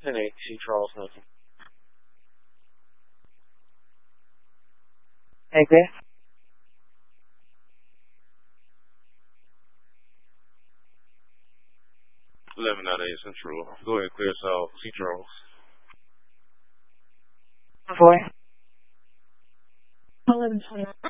10-8, see Charles Nelson. Hey, clear. 11 out of 8 Central. Go ahead, clear south, see Charles. 4. 11:29.